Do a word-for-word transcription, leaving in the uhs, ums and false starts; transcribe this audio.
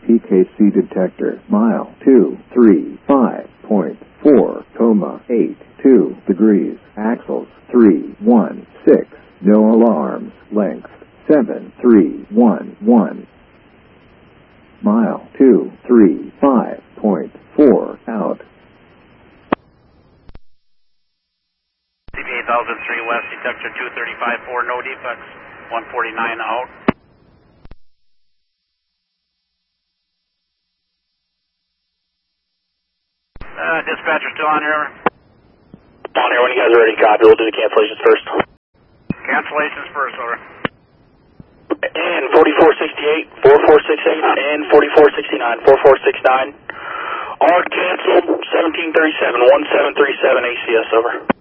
T K C detector, mile two three five point four, comma eight two degrees, axles three one six, no alarms, length seven three one one, mile two three five point four, out. C P eight thousand three West, detector two thirty-five four, no defects, one forty-nine out. Uh, dispatcher still on here? On here, when you guys are ready, copy. We'll do the cancellations first. Cancellations first, over. And forty-four sixty-eight, forty-four sixty-eight, and forty-four sixty-nine, forty-four sixty-nine. All canceled, seventeen thirty-seven, one seven three seven A C S, over.